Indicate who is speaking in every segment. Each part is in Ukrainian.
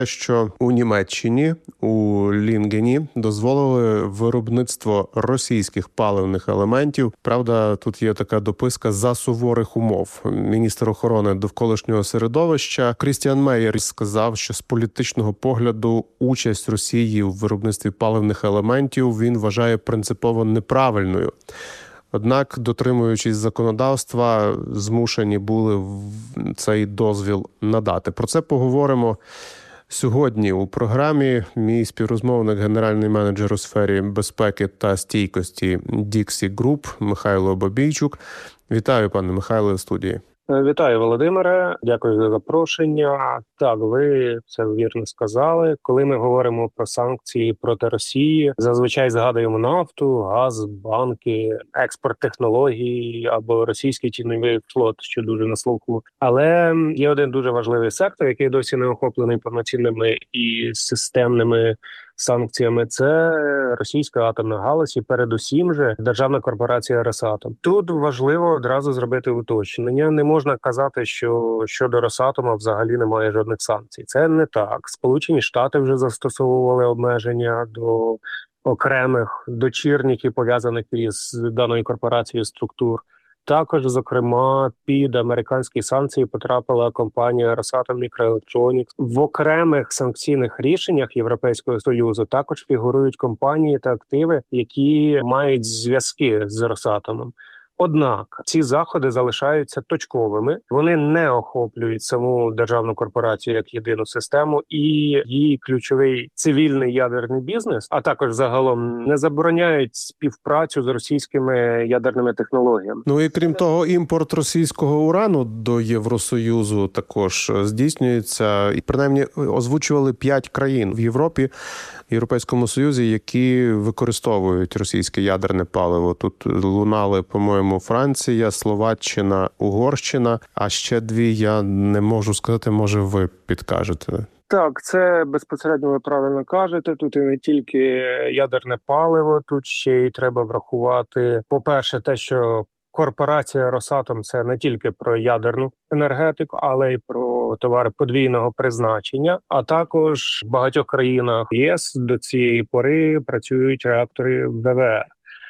Speaker 1: що у Німеччині, у Лінгені дозволили виробництво російських паливних елементів. Правда, тут є така дописка за суворих умов. Міністр охорони довколишнього середовища Крістіан Мейєр сказав, що з політичного погляду участь Росії в виробництві паливних елементів він вважає принципово неправильною. Однак, дотримуючись законодавства, змушені були цей дозвіл надати. Про це поговоримо сьогодні у програмі. Мій співрозмовник, генеральний менеджер у сфері безпеки та стійкості Dixie Group Михайло Бабійчук. Вітаю, пане Михайло, в студії.
Speaker 2: Вітаю, Володимире. Дякую за запрошення. Так, ви це вірно сказали. Коли ми говоримо про санкції проти Росії, зазвичай згадуємо нафту, газ, банки, експорт технологій або російський тіньовий флот, що дуже на слуху. Але є один дуже важливий сектор, який досі не охоплений повноцінними і системними санкціями. Це російська атомна галузь і передусім же державна корпорація Росатом. Тут важливо одразу зробити уточнення. Не можна казати, що щодо Росатома взагалі немає жодних санкцій. Це не так. Сполучені Штати вже застосовували обмеження до окремих дочірніх і пов'язаних із даною корпорацією структур. Також, зокрема, під американські санкції потрапила компанія Rosatom Microelectronics. В окремих санкційних рішеннях Європейського Союзу також фігурують компанії та активи, які мають зв'язки з Росатомом. Однак ці заходи залишаються точковими, вони не охоплюють саму державну корпорацію як єдину систему і її ключовий цивільний ядерний бізнес, а також загалом не забороняють співпрацю з російськими ядерними технологіями.
Speaker 1: Ну і крім того, імпорт російського урану до Євросоюзу також здійснюється. І принаймні озвучували 5 країн в Європі, Європейському Союзі, які використовують російське ядерне паливо. Тут лунали, по-моєму, Франція, Словаччина, Угорщина, а ще 2 я не можу сказати, може ви підкажете.
Speaker 2: Так, це безпосередньо ви правильно кажете. Тут і не тільки ядерне паливо, тут ще й треба врахувати, по-перше, те, що корпорація Росатом – це не тільки про ядерну енергетику, але й про товари подвійного призначення, а також в багатьох країнах ЄС до цієї пори працюють реактори ВВР.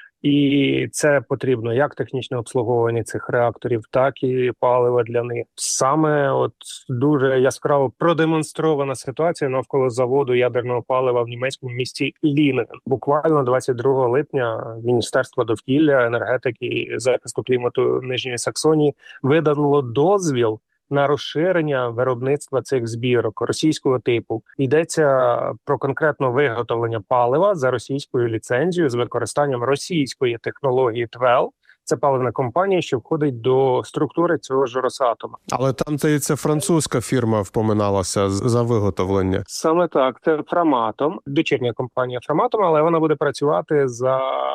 Speaker 2: І це потрібно як технічне обслуговування цих реакторів, так і паливо для них. Саме от дуже яскраво продемонстрована ситуація навколо заводу ядерного палива в німецькому місті Лінген. Буквально 22 липня Міністерство довкілля, енергетики і захисту клімату Нижньої Саксонії видало дозвіл на розширення виробництва цих збірок російського типу. Йдеться про конкретно виготовлення палива за російською ліцензією з використанням російської технології ТВЕЛ. Це паливна компанія, що входить до структури цього ж Росатома.
Speaker 1: Але там це французька фірма впоминалася за виготовлення.
Speaker 2: Саме так, це Фраматом, дочірня компанія Фраматом, але вона буде працювати за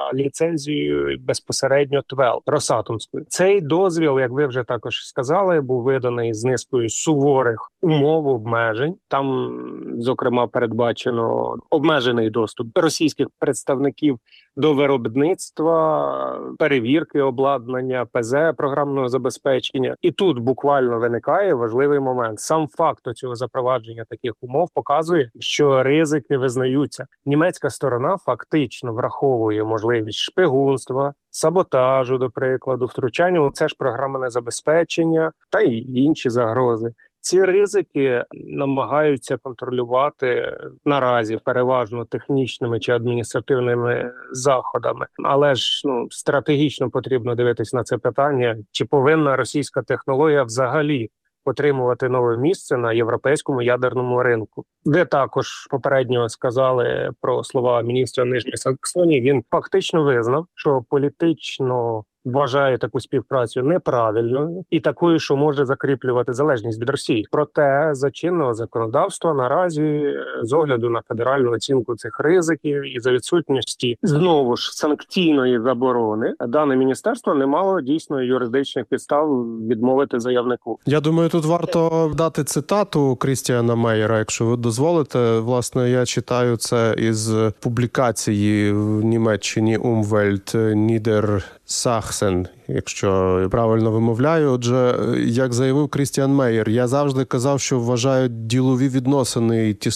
Speaker 2: ліцензією безпосередньо ТВЕЛ, Росатомською. Цей дозвіл, як ви вже також сказали, був виданий з низкою суворих умов обмежень. Там, зокрема, передбачено обмежений доступ російських представників до виробництва, перевірки обладнання, ПЗ, програмного забезпечення. І тут буквально виникає важливий момент. Сам факт цього запровадження таких умов показує, що ризики визнаються. Німецька сторона фактично враховує можливість шпигунства, саботажу, до прикладу, втручання у це ж програмне забезпечення та й інші загрози. Ці ризики намагаються контролювати наразі переважно технічними чи адміністративними заходами. Але ж стратегічно потрібно дивитись на це питання, чи повинна російська технологія взагалі отримувати нове місце на європейському ядерному ринку. Ви також попередньо сказали про слова міністра Нижньої Саксонії. Він фактично визнав, що політично вважає таку співпрацю неправильною і такою, що може закріплювати залежність від Росії. Проте за чинного законодавства наразі, з огляду на федеральну оцінку цих ризиків і за відсутності знову ж санкційної заборони, дане міністерство не мало дійсно юридичних підстав відмовити заявнику.
Speaker 1: Я думаю, тут варто дати цитату Крістіана Мейєра, якщо ви дозволите. Власне, я читаю це із публікації в Німеччині Umwelt Niedersachsen Ексен, якщо я правильно вимовляю. Отже, як заявив Крістіан Мейєр, я завжди казав, що вважаю ділові відносини і ті